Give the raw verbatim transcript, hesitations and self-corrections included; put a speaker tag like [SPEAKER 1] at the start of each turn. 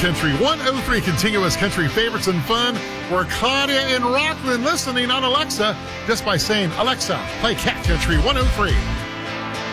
[SPEAKER 1] Country one oh three, continuous country favorites and fun. We're Claudia in Rockland listening on Alexa just by saying, Alexa, play Cat Country one oh three.